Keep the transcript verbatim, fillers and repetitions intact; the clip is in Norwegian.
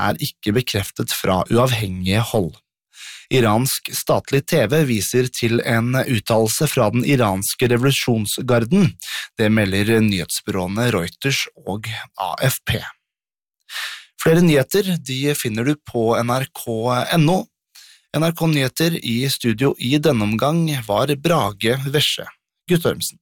er ikke bekreftet fra uavhengige hold. Iransk statlig T V viser til en uttalelse fra den iranske revolusjonsgarden. Det melder nyhetsbyråene Reuters og A F P. Flere nyheter de finner du på N R K punktum N O. N R K Nyheter i studio i denne omgang var Brage Vesje Guttormsen.